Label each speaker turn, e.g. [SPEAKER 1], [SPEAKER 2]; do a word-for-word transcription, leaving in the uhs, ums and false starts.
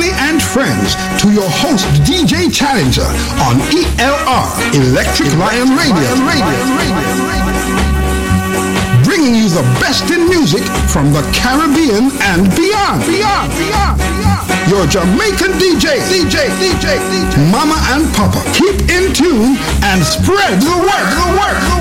[SPEAKER 1] family and friends to your host, D J Challenger, on E L R, Electric Lion Radio. Bringing you the best in music from the Caribbean and beyond. Beyond, beyond, beyond. Your Jamaican D J, D J, D J, D J. Mama and Papa, keep in tune and spread the word, the word, the word.